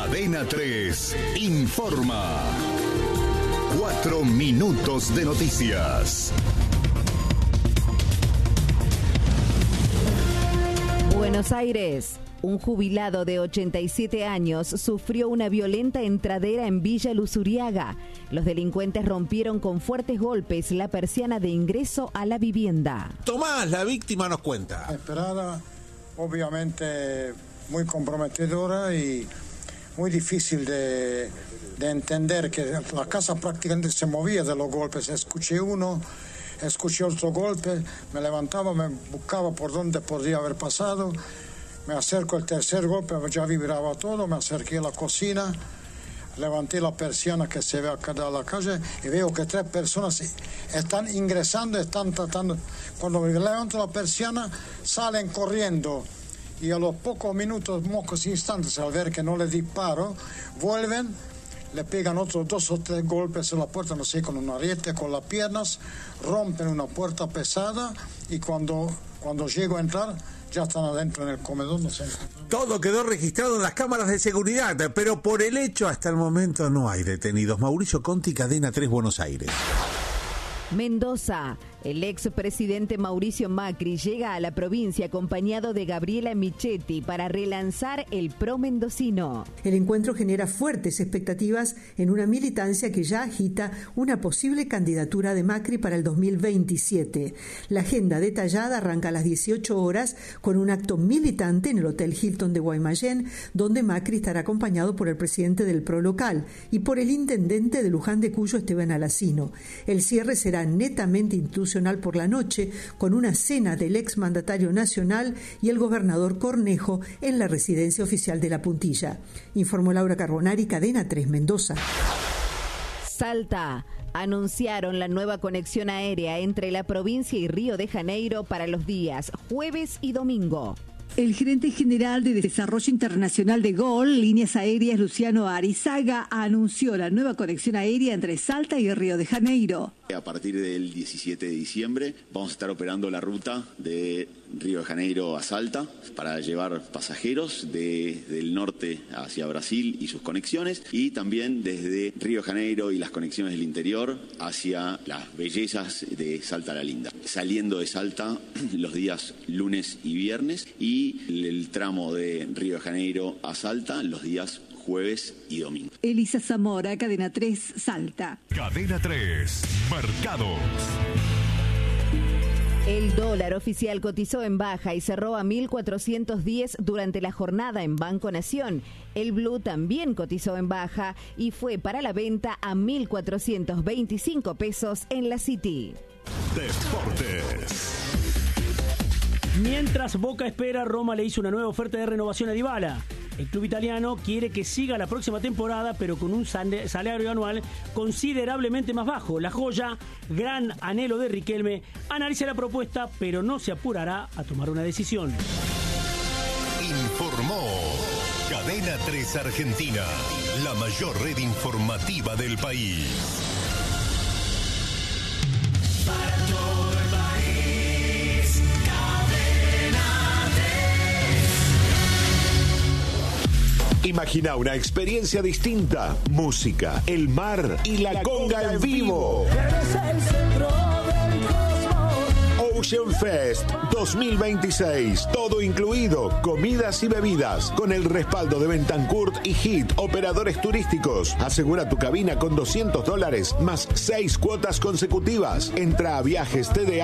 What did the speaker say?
Cadena 3 informa. 4 minutos de noticias. Buenos Aires. Un jubilado de 87 años sufrió una violenta entradera en Villa Luzuriaga. Los delincuentes rompieron con fuertes golpes la persiana de ingreso a la vivienda. Tomás, la víctima, nos cuenta. Esperada, obviamente muy comprometedora y muy difícil de entender, que la casa prácticamente se movía de los golpes. Escuché uno, escuché otro golpe, me levantaba, me buscaba por dónde podría haber pasado. Me acerco al tercer golpe, ya vibraba todo, me acerqué a la cocina, levanté la persiana que se ve acá de la calle y veo que 3 personas están ingresando, están tratando. Cuando me levanto la persiana, salen corriendo y a los pocos minutos, pocos instantes, al ver que no les disparo, vuelven, le pegan otros 2 o 3 golpes en la puerta, no sé, con un ariete, con las piernas, rompen una puerta pesada y cuando llego a entrar, ya están adentro en el comedor, no sé. Todo quedó registrado en las cámaras de seguridad, pero por el hecho hasta el momento no hay detenidos. Mauricio Conti, Cadena 3, Buenos Aires. Mendoza. El expresidente Mauricio Macri llega a la provincia acompañado de Gabriela Michetti para relanzar el PRO mendocino. El encuentro genera fuertes expectativas en una militancia que ya agita una posible candidatura de Macri para el 2027. La agenda detallada arranca a las 18 horas con un acto militante en el Hotel Hilton de Guaymallén, donde Macri estará acompañado por el presidente del PRO local y por el intendente de Luján de Cuyo, Esteban Alacino. El cierre será netamente institucional por la noche, con una cena del exmandatario nacional y el gobernador Cornejo en la residencia oficial de La Puntilla. Informó Laura Carbonari, Cadena 3, Mendoza. Salta. Anunciaron la nueva conexión aérea entre la provincia y Río de Janeiro para los días jueves y domingo. El gerente general de Desarrollo Internacional de GOL, Líneas Aéreas, Luciano Arizaga, anunció la nueva conexión aérea entre Salta y Río de Janeiro. A partir del 17 de diciembre vamos a estar operando la ruta de Río de Janeiro a Salta para llevar pasajeros desde el norte hacia Brasil y sus conexiones, y también desde Río de Janeiro y las conexiones del interior hacia las bellezas de Salta la Linda. Saliendo de Salta los días lunes y viernes, y el tramo de Río de Janeiro a Salta los días jueves y domingo. Elisa Zamora, Cadena 3, Salta. Cadena 3, mercados. El dólar oficial cotizó en baja y cerró a 1.410 durante la jornada en Banco Nación. El blue también cotizó en baja y fue para la venta a 1.425 pesos en la City. Deportes. Mientras Boca espera, Roma le hizo una nueva oferta de renovación a Dybala. El club italiano quiere que siga la próxima temporada, pero con un salario anual considerablemente más bajo. La joya, gran anhelo de Riquelme, analiza la propuesta, pero no se apurará a tomar una decisión. Informó Cadena 3 Argentina, la mayor red informativa del país. Para todo el país, Cadena 3. Imagina una experiencia distinta, música, el mar y la conga en vivo. Eres el centro del cosmos. Ocean Fest 2026, todo incluido, comidas y bebidas, con el respaldo de Bentancourt y Hit, operadores turísticos. Asegura tu cabina con $200 más 6 cuotas consecutivas. Entra a Viajes TDA